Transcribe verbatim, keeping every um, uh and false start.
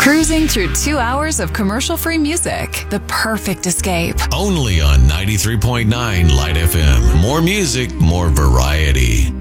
Cruising through two hours of commercial-free music. The perfect escape. Only on ninety-three point nine Light F M. More music, more variety.